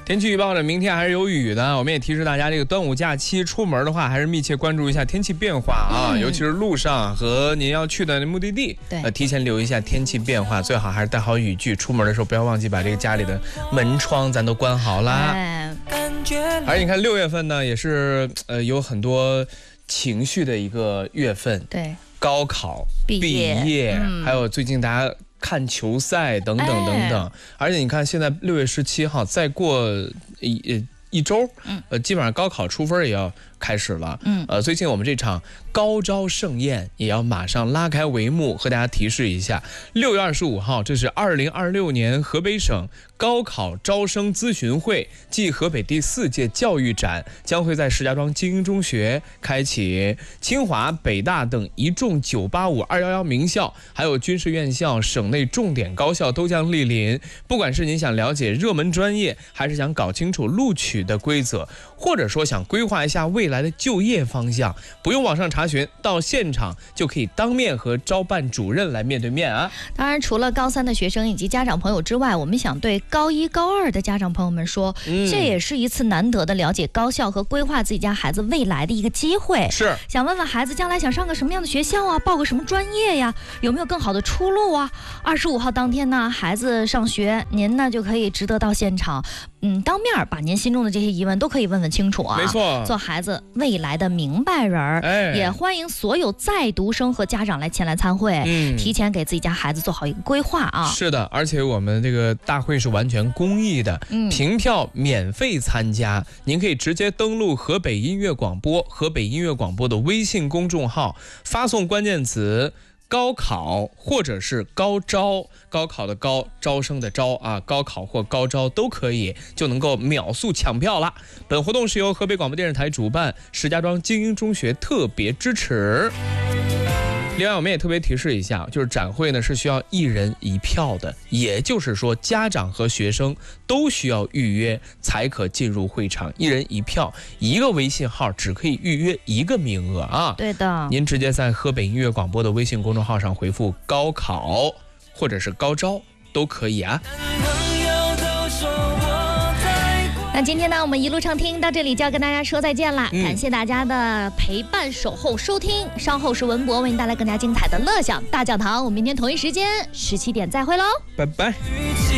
天气预报呢，明天还是有雨的。我们也提示大家，这个端午假期出门的话，还是密切关注一下天气变化啊，尤其是路上和您要去的目的地，提前留意一下天气变化，最好还是带好雨具，出门的时候不要忘记把这个家里的门窗咱都关好啦。而你看6月份呢，也是有很多情绪的一个月份， 对， 高考、毕业，还有最近大家看球赛等等等等，而且你看现在6月17号，再过一周，基本上高考出分也要开始了。最近我们这场高招盛宴也要马上拉开帷幕，和大家提示一下，6月25号，这是2026年河北省高考招生咨询会暨河北第4届教育展将会在石家庄精英中学开启，清华、北大等一众985、211名校，还有军事院校、省内重点高校都将莅临。不管是您想了解热门专业，还是想搞清楚录取的规则，或者说想规划一下未来的就业方向，不用网上查询，到现场就可以当面和招办主任来面对面啊。 当然，除了高3的学生以及家长朋友之外，我们想对高1、高2的家长朋友们说，这也是一次难得的了解高校和规划自己家孩子未来的一个机会。 是， 想问问孩子将来想上个什么样的学校啊，报个什么专业呀，有没有更好的出路啊？25号当天呢，孩子上学，您呢就可以值得到现场，当面把您心中的这些疑问都可以问问清楚啊。 没错， 做孩子未来的明白人儿。也欢迎所有在读生和家长前来参会，提前给自己家孩子做好一个规划啊。 是的，而且我们这个大会是完全公益的，凭票免费参加，您可以直接登录河北音乐广播的微信公众号，发送关键词高考或者是高招，高考的高，招生的招啊，高考或高招都可以，就能够秒速抢票了。本活动是由河北广播电视台主办，石家庄精英中学特别支持。另外我们也特别提示一下，就是展会呢是需要1人1票的，也就是说家长和学生都需要预约才可进入会场，1人1票，一个微信号只可以预约1个名额啊。 对的，您直接在河北音乐广播的微信公众号上回复高考或者是高招都可以啊。 那今天呢，我们一路畅听到这里就要跟大家说再见了，感谢大家的陪伴、守候、收听。稍后是文博为您带来更加精彩的乐享大讲堂，我们明天同一时间17点再会喽， 拜拜。